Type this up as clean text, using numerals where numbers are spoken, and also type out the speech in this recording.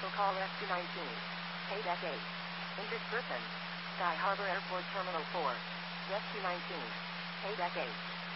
Commercial call SQ-19. Payback 8. Injured person. Sky Harbor Airport Terminal 4. Rescue 19. Payback 8.